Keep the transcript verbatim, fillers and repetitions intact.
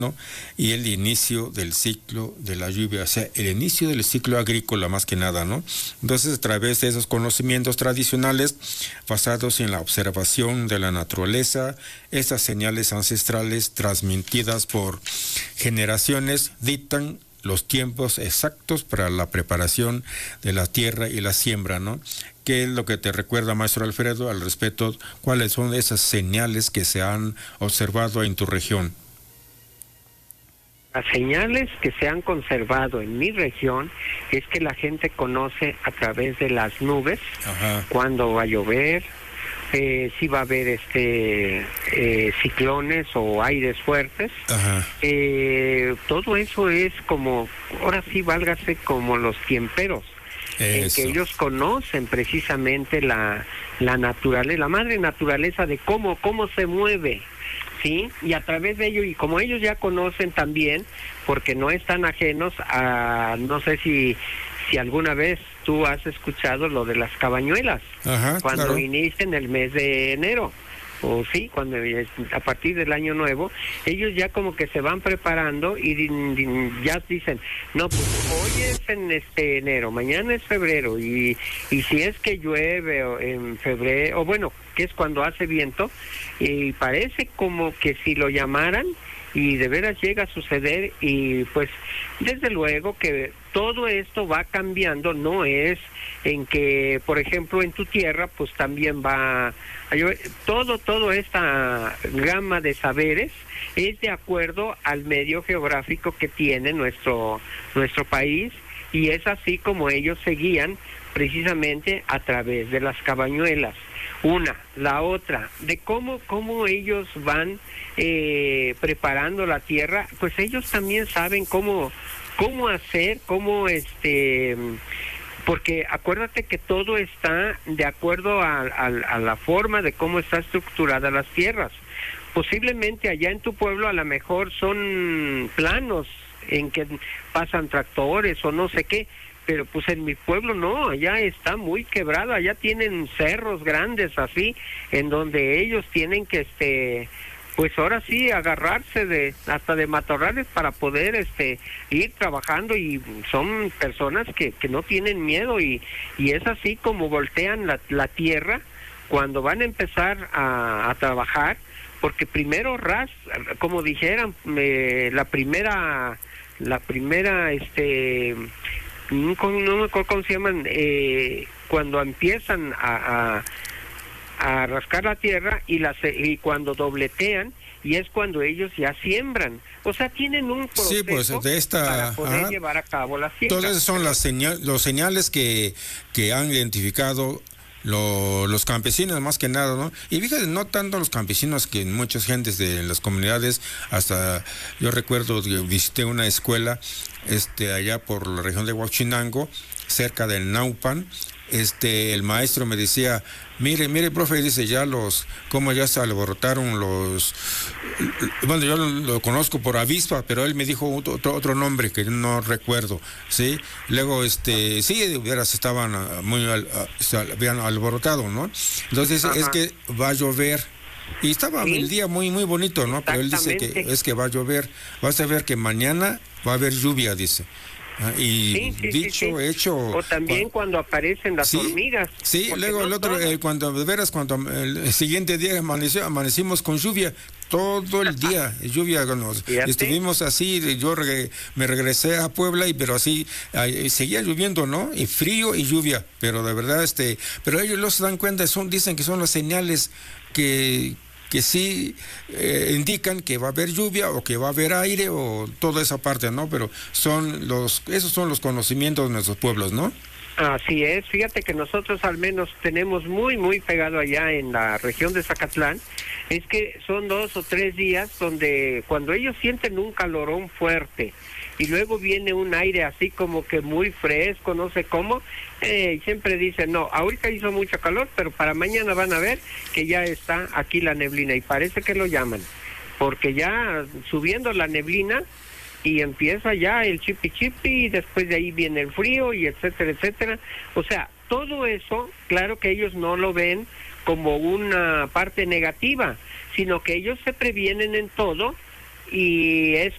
¿no? Y el inicio del ciclo de la lluvia, o sea, el inicio del ciclo agrícola más que nada, ¿no? Entonces, a través de esos conocimientos tradicionales basados en la observación de la naturaleza, estas señales ancestrales transmitidas por generaciones dictan los tiempos exactos para la preparación de la tierra y la siembra, ¿no? ¿Qué es lo que te recuerda, maestro Alfredo, al respecto? ¿Cuáles son esas señales que se han observado en tu región? Las señales que se han conservado en mi región es que la gente conoce a través de las nubes. Ajá. Cuándo va a llover, eh, si va a haber este eh, ciclones o aires fuertes. Eh, todo eso es como, ahora sí, válgase como los tiemperos. Eso. En que ellos conocen precisamente la, la naturaleza, la madre naturaleza de cómo, cómo se mueve. Sí, y a través de ello, y como ellos ya conocen también, porque no están ajenos a, no sé si si alguna vez tú has escuchado lo de las cabañuelas. Ajá, cuando claro. Inicia en el mes de enero, o sí, cuando a partir del año nuevo, ellos ya como que se van preparando y ya dicen, no, pues hoy es en este enero, mañana es febrero, y, y si es que llueve o en febrero, o bueno, que es cuando hace viento, y parece como que si lo llamaran, y de veras llega a suceder, y pues desde luego que todo esto va cambiando, no es en que, por ejemplo, en tu tierra, pues también va a llover. Todo, todo esta gama de saberes es de acuerdo al medio geográfico que tiene nuestro, nuestro país, y es así como ellos se guían precisamente a través de las cabañuelas. Una, la otra, de cómo, cómo ellos van eh, preparando la tierra, pues ellos también saben cómo, cómo hacer, cómo este, porque acuérdate que todo está de acuerdo a, a, a la forma de cómo está estructurada las tierras. Posiblemente allá en tu pueblo a lo mejor son planos en que pasan tractores o no sé qué, pero pues en mi pueblo no, allá está muy quebrado, allá tienen cerros grandes así, en donde ellos tienen que, este, pues ahora sí, agarrarse de hasta de matorrales para poder este ir trabajando, y son personas que, que no tienen miedo, y, y es así como voltean la, la tierra cuando van a empezar a, a trabajar, porque primero ras, como dijeran, eh, la primera, la primera, este... no me acuerdo cómo se llaman, eh, cuando empiezan a, a, a rascar la tierra, y, la, y cuando dobletean, y es cuando ellos ya siembran. O sea, tienen un proceso sí, pues, de esta, para poder ajá, llevar a cabo la siembra. Entonces son las señal, los señales que, que han identificado Lo, los campesinos más que nada, ¿no? Y fíjate, no tanto los campesinos, que muchas gentes de las comunidades, hasta yo recuerdo que visité una escuela este allá por la región de Huachinango, cerca del Naupan. Este, el maestro me decía, mire, mire, profe, dice, ya los, cómo ya se alborotaron los, bueno, yo lo, lo conozco por avispa, pero él me dijo otro, otro nombre que no recuerdo, ¿sí? Luego, este, sí, de veras estaban muy, se habían alborotado, ¿no? Entonces, ajá, es que va a llover. Y estaba ¿sí? el día muy, muy bonito, ¿no? Pero él dice que es que va a llover, vas a ver que mañana va a haber lluvia, dice. Y sí, sí, dicho, sí, sí. hecho... O también cuando, cuando aparecen las ¿sí? hormigas. Sí, luego no el otro, eh, cuando, de veras, cuando el siguiente día amaneció, amanecimos con lluvia, todo el día, lluvia, nos, estuvimos así, yo reg me regresé a Puebla, y pero así, eh, seguía lloviendo, ¿no? Y frío y lluvia, pero de verdad, este, pero ellos no se dan cuenta, son, dicen que son las señales que... que sí eh, indican que va a haber lluvia o que va a haber aire o toda esa parte, ¿no? Pero son los, esos son los conocimientos de nuestros pueblos, ¿no? Así es, fíjate que nosotros al menos tenemos muy, muy pegado allá en la región de Zacatlán, es que son dos o tres días donde cuando ellos sienten un calorón fuerte, y luego viene un aire así como que muy fresco, no sé cómo, eh, siempre dicen, no, ahorita hizo mucho calor, pero para mañana van a ver que ya está aquí la neblina, y parece que lo llaman, porque ya subiendo la neblina, y empieza ya el chipi chipi, y después de ahí viene el frío, y etcétera, etcétera. O sea, todo eso, claro que ellos no lo ven como una parte negativa, sino que ellos se previenen en todo, y es